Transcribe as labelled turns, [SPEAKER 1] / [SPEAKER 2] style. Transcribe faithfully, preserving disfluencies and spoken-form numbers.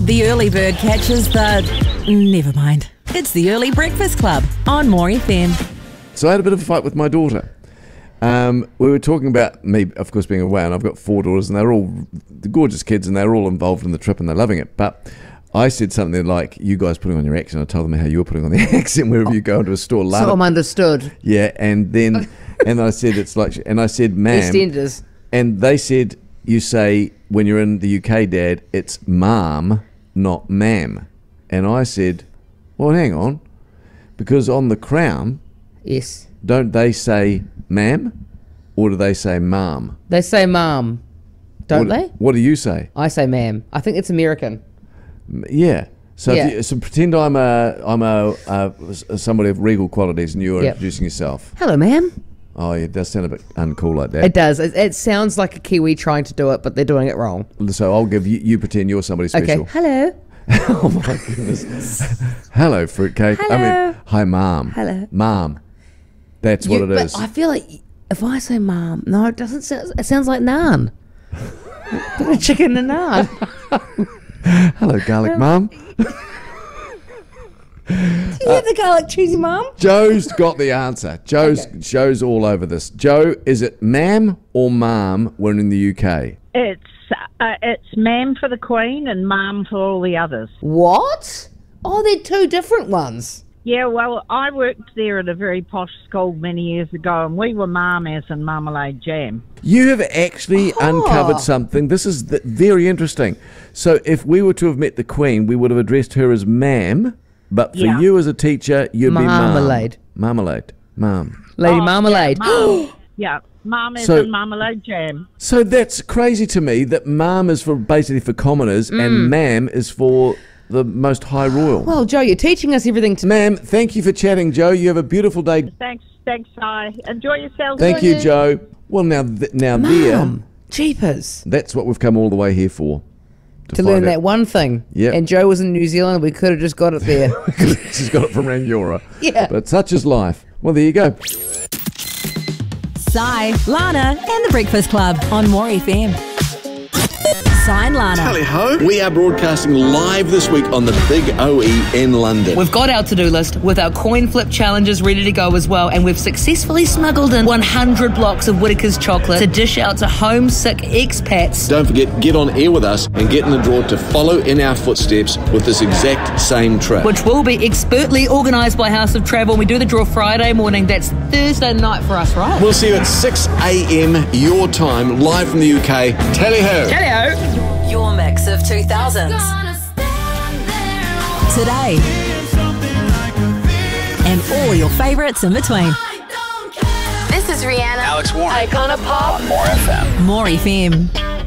[SPEAKER 1] The early bird catches the... Never mind. It's the Early Breakfast Club on More F M.
[SPEAKER 2] So I had a bit of a fight with my daughter. Um, we were talking about me, of course, being away, and I've got four daughters, and they're all the gorgeous kids, and they're all involved in the trip, and they're loving it. But I said something like, you guys putting on your accent. I told them how you were putting on the accent wherever you go into a store.
[SPEAKER 3] So I'm understood.
[SPEAKER 2] Yeah, and then and I said, it's like, and I said, ma'am.
[SPEAKER 3] EastEnders.
[SPEAKER 2] And they said, you say, when you're in the U K, Dad, it's ma'am, not ma'am. And I said, well, hang on, because on The Crown,
[SPEAKER 3] Yes.
[SPEAKER 2] don't they say ma'am, or do they say ma'am?
[SPEAKER 3] They say ma'am, don't
[SPEAKER 2] what,
[SPEAKER 3] they?
[SPEAKER 2] What do you say?
[SPEAKER 3] I say ma'am. I think it's American.
[SPEAKER 2] M- Yeah. So,
[SPEAKER 3] Yeah.
[SPEAKER 2] If you, so pretend I'm a I'm a, a somebody of regal qualities, and you're
[SPEAKER 3] Yep.
[SPEAKER 2] introducing yourself.
[SPEAKER 3] Hello, ma'am.
[SPEAKER 2] Oh, yeah, it does sound a bit uncool like that.
[SPEAKER 3] It does. It, it sounds like a Kiwi trying to do it, but they're doing it wrong.
[SPEAKER 2] So I'll give you, you pretend you're somebody special.
[SPEAKER 3] Okay. Hello.
[SPEAKER 2] Oh my goodness. Hello, fruitcake. I
[SPEAKER 3] Hello.
[SPEAKER 2] mean, hi, mom.
[SPEAKER 3] Hello.
[SPEAKER 2] Mom. That's what
[SPEAKER 3] You-
[SPEAKER 2] it
[SPEAKER 3] but
[SPEAKER 2] is.
[SPEAKER 3] I feel like if I say ma'am, no, it doesn't sound. It sounds like naan. Put a chicken and naan.
[SPEAKER 2] Hello, garlic mom.
[SPEAKER 3] Do you have the garlic cheesy ma'am?
[SPEAKER 2] Joe's got the answer. Joe's
[SPEAKER 3] Okay.
[SPEAKER 2] Joe's all over this. Joe, is it ma'am or mom when in the U K?
[SPEAKER 4] It's uh, it's ma'am for the Queen and ma'am for all the others.
[SPEAKER 3] What? Oh, they're two different ones.
[SPEAKER 4] Yeah, well, I worked there at a very posh school many years ago, and we were ma'am as in marmalade jam.
[SPEAKER 2] You have actually
[SPEAKER 3] Oh.
[SPEAKER 2] uncovered something. This is th- very interesting. So if we were to have met the Queen, we would have addressed her as ma'am, but for
[SPEAKER 4] Yeah.
[SPEAKER 2] you as a teacher, you'd
[SPEAKER 3] Marmalade.
[SPEAKER 2] be ma'am. Marmalade. Ma'am.
[SPEAKER 3] Lady
[SPEAKER 4] Oh,
[SPEAKER 3] Marmalade.
[SPEAKER 4] Yeah, ma'am, yeah, ma'am as
[SPEAKER 2] So-
[SPEAKER 4] in marmalade jam.
[SPEAKER 2] So that's crazy to me that ma'am is for basically for commoners
[SPEAKER 3] Mm.
[SPEAKER 2] and ma'am is for the most high royal.
[SPEAKER 3] Well, Joe, you're teaching us everything to
[SPEAKER 2] Ma'am, thank you for chatting, Joe. You have a beautiful day.
[SPEAKER 4] Thanks, thanks, Hi. Enjoy yourselves.
[SPEAKER 2] Thank you, Joe. Well, now, th- now there,
[SPEAKER 3] Mum. Jeepers.
[SPEAKER 2] that's what we've come all the way here for.
[SPEAKER 3] To
[SPEAKER 2] find
[SPEAKER 3] learn
[SPEAKER 2] out.
[SPEAKER 3] that one thing.
[SPEAKER 2] Yep.
[SPEAKER 3] And Joe was in New Zealand. We could have just got it there.
[SPEAKER 2] She's got it from Rangiora.
[SPEAKER 3] Yeah.
[SPEAKER 2] But such is life. Well, there you go.
[SPEAKER 1] Si, Lana, and the Breakfast Club on More F M. Si and Lana.
[SPEAKER 5] Tally ho! We are broadcasting live this week on the Big O E in London.
[SPEAKER 6] We've got our to-do list with our coin flip challenges ready to go as well, and we've successfully smuggled in one hundred blocks of Whittaker's chocolate to dish out to homesick expats.
[SPEAKER 5] Don't forget, get on air with us and get in the draw to follow in our footsteps with this exact same trip.
[SPEAKER 6] Which will be expertly organised by House of Travel. We do the draw Friday morning. That's Thursday night for us, right?
[SPEAKER 5] We'll see you at six a.m. your time, live from the U K. Tally ho!
[SPEAKER 6] Hello.
[SPEAKER 1] Your mix of two thousands. Today. And all your favourites in between.
[SPEAKER 7] This is Rihanna.
[SPEAKER 8] Alex Warren.
[SPEAKER 7] Icona Pop.
[SPEAKER 8] On More F M.
[SPEAKER 1] More F M.